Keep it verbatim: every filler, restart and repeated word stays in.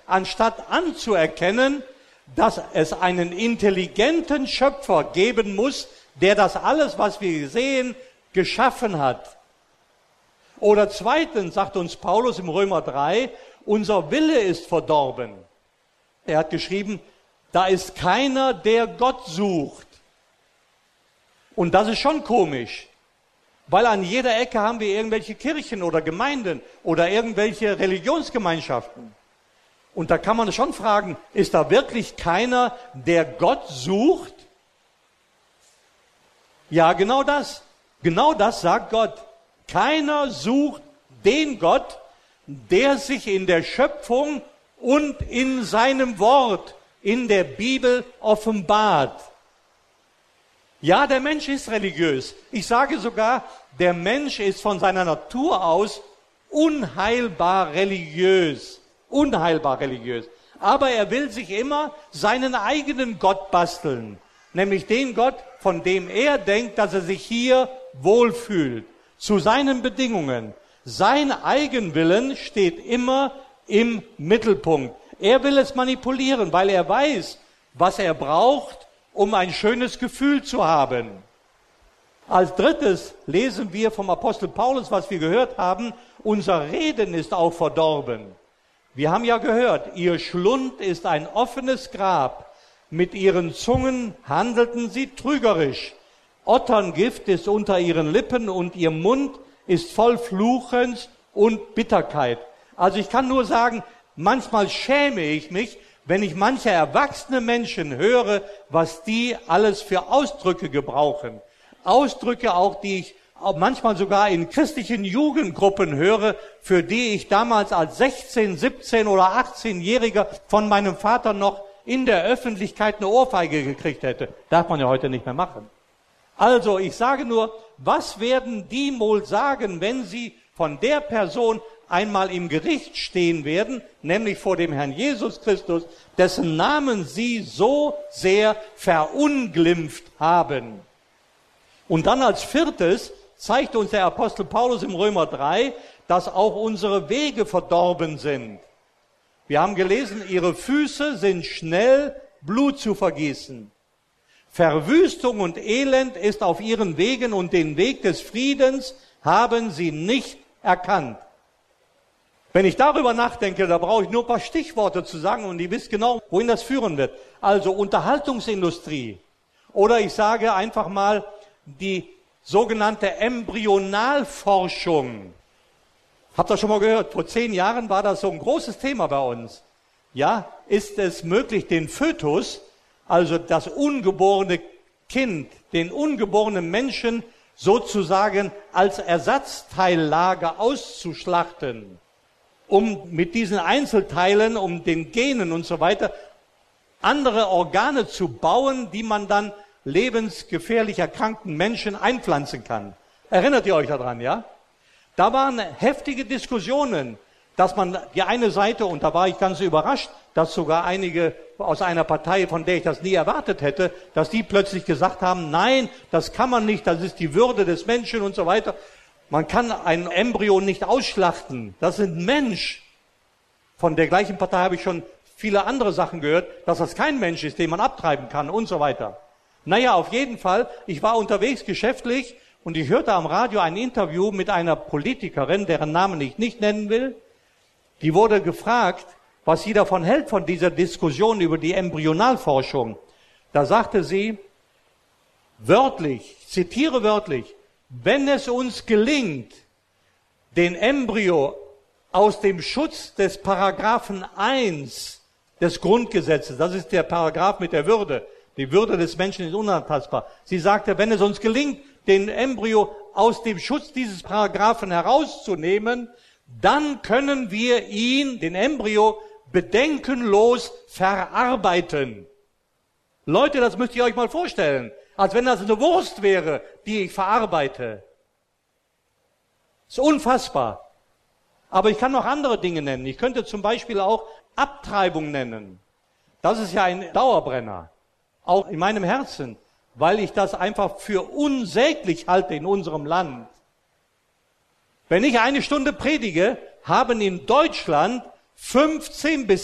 anstatt anzuerkennen, dass es einen intelligenten Schöpfer geben muss, der das alles, was wir sehen, geschaffen hat. Oder zweitens sagt uns Paulus im Römer drei, unser Wille ist verdorben. Er hat geschrieben, da ist keiner, der Gott sucht. Und das ist schon komisch, weil an jeder Ecke haben wir irgendwelche Kirchen oder Gemeinden oder irgendwelche Religionsgemeinschaften. Und da kann man schon fragen, ist da wirklich keiner, der Gott sucht? Ja, genau das. Genau das sagt Gott. Keiner sucht den Gott, der sich in der Schöpfung und in seinem Wort, in der Bibel offenbart. Ja, der Mensch ist religiös. Ich sage sogar, der Mensch ist von seiner Natur aus unheilbar religiös. Unheilbar religiös. Aber er will sich immer seinen eigenen Gott basteln. Nämlich den Gott, von dem er denkt, dass er sich hier wohlfühlt. Zu seinen Bedingungen. Sein Eigenwillen steht immer im Mittelpunkt. Er will es manipulieren, weil er weiß, was er braucht, um ein schönes Gefühl zu haben. Als drittes lesen wir vom Apostel Paulus, was wir gehört haben, unser Reden ist auch verdorben. Wir haben ja gehört, ihr Schlund ist ein offenes Grab. Mit ihren Zungen handelten sie trügerisch. Otterngift ist unter ihren Lippen und ihr Mund ist voll Fluchens und Bitterkeit. Also ich kann nur sagen, manchmal schäme ich mich, wenn ich manche erwachsene Menschen höre, was die alles für Ausdrücke gebrauchen. Ausdrücke auch, die ich auch manchmal sogar in christlichen Jugendgruppen höre, für die ich damals als sechzehn-, siebzehn- oder achtzehnjähriger von meinem Vater noch in der Öffentlichkeit eine Ohrfeige gekriegt hätte. Darf man ja heute nicht mehr machen. Also, ich sage nur, was werden die wohl sagen, wenn sie von der Person einmal im Gericht stehen werden, nämlich vor dem Herrn Jesus Christus, dessen Namen sie so sehr verunglimpft haben. Und dann als viertes zeigt uns der Apostel Paulus im Römer drei, dass auch unsere Wege verdorben sind. Wir haben gelesen, ihre Füße sind schnell, Blut zu vergießen. Verwüstung und Elend ist auf ihren Wegen und den Weg des Friedens haben sie nicht erkannt. Wenn ich darüber nachdenke, da brauche ich nur ein paar Stichworte zu sagen und ihr wisst genau, wohin das führen wird. Also Unterhaltungsindustrie oder ich sage einfach mal die sogenannte Embryonalforschung. Habt ihr schon mal gehört? Vor zehn Jahren war das so ein großes Thema bei uns. Ja, ist es möglich, den Fötus, also das ungeborene Kind, den ungeborenen Menschen sozusagen als Ersatzteillager auszuschlachten, um mit diesen Einzelteilen, um den Genen und so weiter, andere Organe zu bauen, die man dann lebensgefährlich erkrankten Menschen einpflanzen kann. Erinnert ihr euch daran, ja? Da waren heftige Diskussionen, dass man die eine Seite, und da war ich ganz überrascht, dass sogar einige aus einer Partei, von der ich das nie erwartet hätte, dass die plötzlich gesagt haben, nein, das kann man nicht, das ist die Würde des Menschen und so weiter. Man kann ein Embryo nicht ausschlachten, das ist ein Mensch. Von der gleichen Partei habe ich schon viele andere Sachen gehört, dass das kein Mensch ist, den man abtreiben kann und so weiter. Naja, auf jeden Fall, ich war unterwegs geschäftlich und ich hörte am Radio ein Interview mit einer Politikerin, deren Namen ich nicht nennen will. Die wurde gefragt, was sie davon hält, von dieser Diskussion über die Embryonalforschung. Da sagte sie, wörtlich, ich zitiere wörtlich, wenn es uns gelingt, den Embryo aus dem Schutz des Paragraphen eins des Grundgesetzes, das ist der Paragraph mit der Würde, die Würde des Menschen ist unantastbar. Sie sagte, wenn es uns gelingt, den Embryo aus dem Schutz dieses Paragraphen herauszunehmen, dann können wir ihn, den Embryo, bedenkenlos verarbeiten. Leute, das müsst ihr euch mal vorstellen, als wenn das eine Wurst wäre, die ich verarbeite. Das ist unfassbar. Aber ich kann noch andere Dinge nennen. Ich könnte zum Beispiel auch Abtreibung nennen. Das ist ja ein Dauerbrenner, auch in meinem Herzen, weil ich das einfach für unsäglich halte in unserem Land. Wenn ich eine Stunde predige, haben in Deutschland fünfzehn bis